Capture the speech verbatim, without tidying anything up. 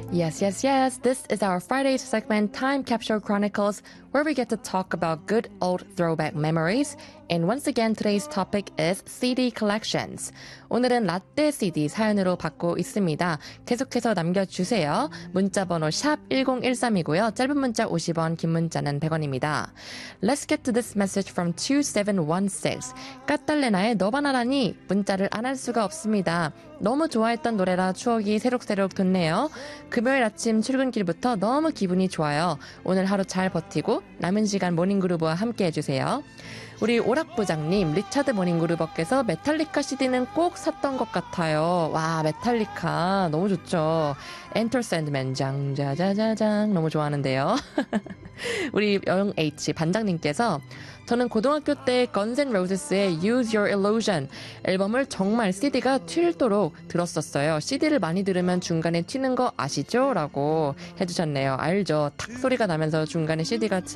Yes, yes, yes. This is our Friday segment, Time Capsule Chronicles, where we get to talk about good old throwback memories. And once again, today's topic is 씨디 collections. 오늘은 라떼 씨디 사연으로 받고 있습니다. 계속해서 남겨주세요. 문자번호 샵 일공일삼이고요. 짧은 문자 오십 원, 긴 문자는 백 원입니다. Let's get to this message from two seven one six. 까딸레나의 너바나라니 문자를 안 할 수가 없습니다. 너무 좋아했던 노래라 추억이 새록새록 돋네요. 금요일 아침 출근길부터 너무 기분이 좋아요. 오늘 하루 잘 버티고 남은 시간 모닝그루브와 함께 해주세요. 우리 오락부장님, 리차드 모닝그루버께서 메탈리카 씨디는 꼭 샀던 것 같아요. 와, 메탈리카 너무 좋죠. 엔터 샌드맨 장자자자장 너무 좋아하는데요. 우리 영H 반장님께서 저는 고등학교 때 건스 앤 로지스의 Use Your Illusion 앨범을 정말 씨디가 튈도록 들었었어요. 씨디를 많이 들으면 중간에 튀는 거 아시죠? 라고 해주셨네요. 알죠. 탁 소리가 나면서 중간에 씨디가